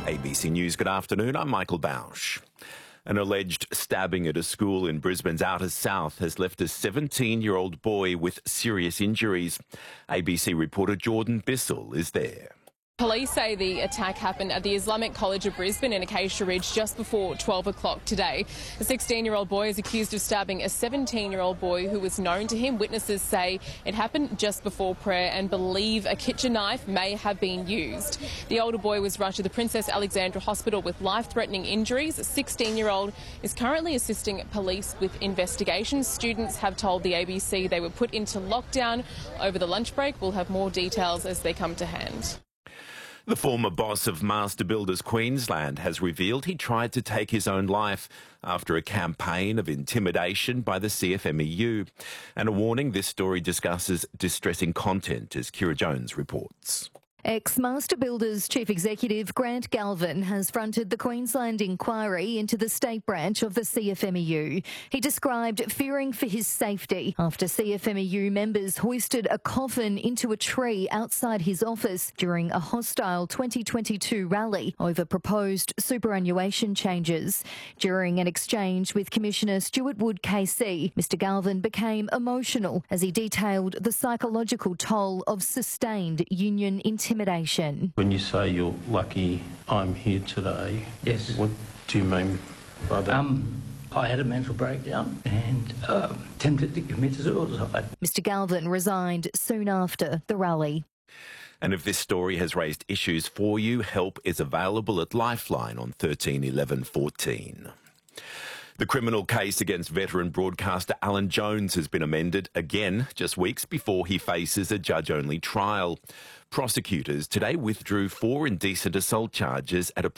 ABC News, good afternoon. I'm Michael Bausch. An alleged stabbing at a school in Brisbane's outer south has left a 17-year-old boy with serious injuries. ABC reporter Jordan Bissell is there. Police say the attack happened at the Islamic College of Brisbane in Acacia Ridge just before 12 o'clock today. The 16-year-old boy is accused of stabbing a 17-year-old boy who was known to him. Witnesses say it happened just before prayer and believe a kitchen knife may have been used. The older boy was rushed to the Princess Alexandra Hospital with life-threatening injuries. The 16-year-old is currently assisting police with investigations. Students have told the ABC they were put into lockdown over the lunch break. We'll have more details as they come to hand. The former boss of Master Builders Queensland has revealed he tried to take his own life after a campaign of intimidation by the CFMEU. And a warning, this story discusses distressing content, as Kira Jones reports. Ex-Master Builders Chief Executive Grant Galvin has fronted the Queensland inquiry into the state branch of the CFMEU. He described fearing for his safety after CFMEU members hoisted a coffin into a tree outside his office during a hostile 2022 rally over proposed superannuation changes. During an exchange with Commissioner Stuart Wood KC, Mr Galvin became emotional as he detailed the psychological toll of sustained union intimidation. When you say you're lucky I'm here today, yes, what do you mean by that? I had a mental breakdown and attempted to commit suicide. Mr Galvin resigned soon after the rally. And if this story has raised issues for you, help is available at Lifeline on 13 11 14. The criminal case against veteran broadcaster Alan Jones has been amended again just weeks before he faces a judge-only trial. Prosecutors today withdrew 4 indecent assault charges at a